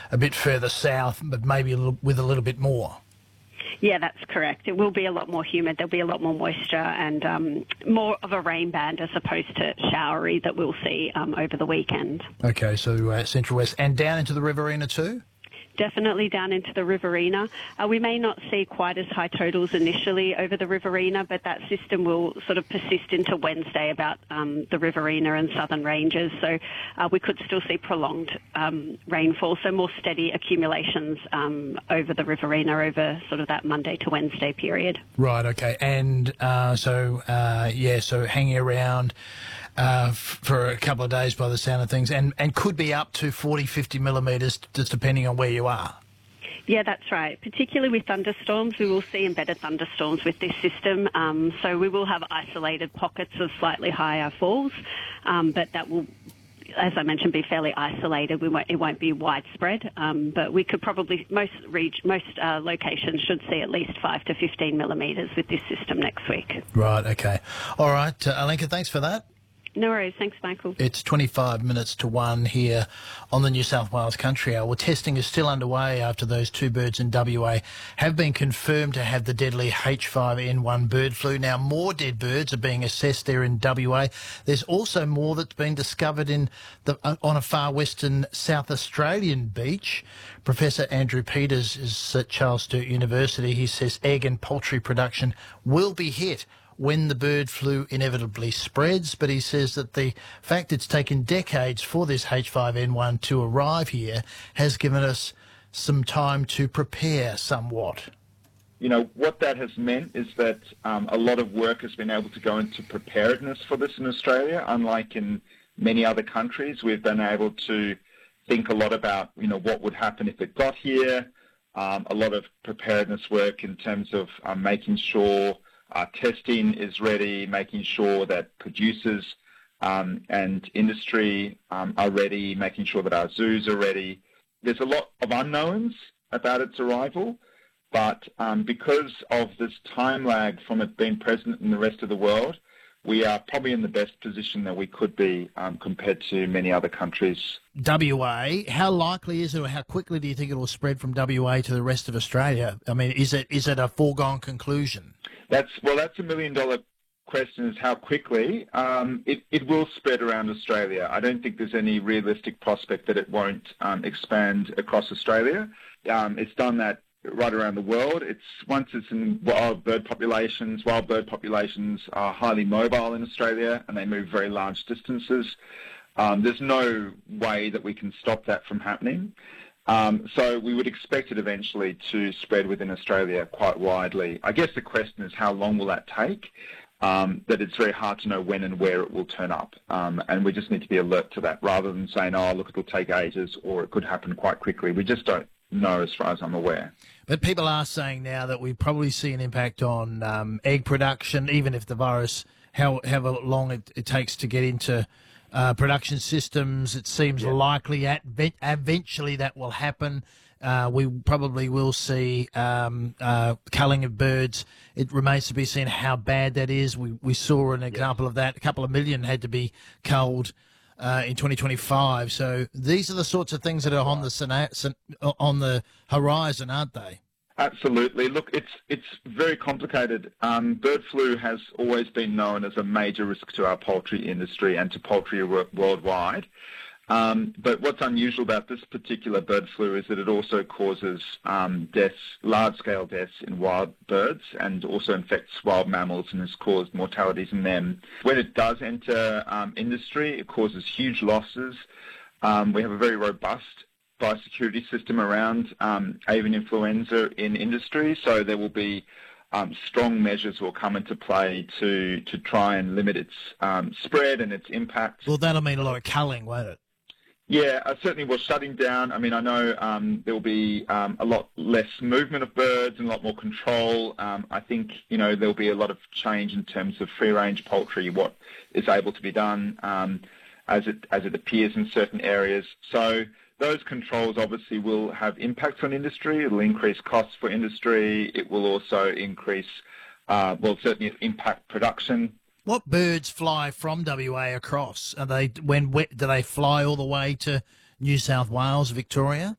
a bit further south, but maybe with a little bit more. Yeah, that's correct. It will be a lot more humid. There'll be a lot more moisture and more of a rain band as opposed to showery that we'll see over the weekend. Okay, so Central West and down into the Riverina too? Definitely down into the Riverina. We may not see quite as high totals initially over the Riverina, but that system will sort of persist into Wednesday about the Riverina and southern ranges. So we could still see prolonged rainfall, so more steady accumulations over the Riverina over sort of that Monday to Wednesday period. Right, okay. And so hanging around for a couple of days by the sound of things, and could be up to 40, 50 millimetres, just depending on where you are. Yeah, that's right. Particularly with thunderstorms, we will see embedded thunderstorms with this system. So we will have isolated pockets of slightly higher falls, but that will, as I mentioned, be fairly isolated. It won't be widespread, but we could probably, most locations should see at least 5 to 15 millimetres with this system next week. Right, okay. All right, Alenka, thanks for that. No worries. Thanks, Michael. It's 25 minutes to 1 here on the New South Wales Country Hour. Well, testing is still underway after those 2 birds in WA have been confirmed to have the deadly H5N1 bird flu. Now, more dead birds are being assessed there in WA. There's also more that's been discovered on a far western South Australian beach. Professor Andrew Peters is at Charles Sturt University. He says egg and poultry production will be hit when the bird flu inevitably spreads, but he says that the fact it's taken decades for this H5N1 to arrive here has given us some time to prepare somewhat. You know, what that has meant is that a lot of work has been able to go into preparedness for this in Australia. Unlike in many other countries, we've been able to think a lot about, what would happen if it got here, a lot of preparedness work in terms of making sure testing is ready, making sure that producers and industry are ready, making sure that our zoos are ready. There's a lot of unknowns about its arrival, but because of this time lag from it being present in the rest of the world, we are probably in the best position that we could be compared to many other countries. WA, how likely is it, or how quickly do you think it will spread from WA to the rest of Australia? I mean, is it a foregone conclusion? That's a million-dollar question, is how quickly. It will spread around Australia. I don't think there's any realistic prospect that it won't expand across Australia. It's done that right around the world. Once it's in wild bird populations are highly mobile in Australia and they move very large distances. There's no way that we can stop that from happening. So we would expect it eventually to spread within Australia quite widely. I guess the question is, how long will that take? That it's very hard to know when and where it will turn up. And we just need to be alert to that rather than saying, look, it'll take ages or it could happen quite quickly. We just don't know as far as I'm aware. But people are saying now that we probably see an impact on egg production, even if the virus, however long it takes to get into production systems. It seems likely eventually that will happen. We probably will see culling of birds. It remains to be seen how bad that is. We saw an example of that. A couple of million had to be culled in 2025. So these are the sorts of things that are on the horizon, aren't they? Absolutely. Look, it's very complicated. Bird flu has always been known as a major risk to our poultry industry and to poultry worldwide. But what's unusual about this particular bird flu is that it also causes deaths, large-scale deaths in wild birds, and also infects wild mammals and has caused mortalities in them. When it does enter industry, it causes huge losses. We have a very robust biosecurity system around avian influenza in industry, so there will be strong measures will come into play to try and limit its spread and its impact. Well, that'll mean a lot of culling, won't it? Yeah, certainly we're shutting down. I mean, I know there will be a lot less movement of birds and a lot more control. I think, there'll be a lot of change in terms of free-range poultry, what is able to be done as it appears in certain areas. So those controls obviously will have impacts on industry. It will increase costs for industry. It will also increase, certainly impact production. What birds fly from WA across? Do they fly all the way to New South Wales, Victoria?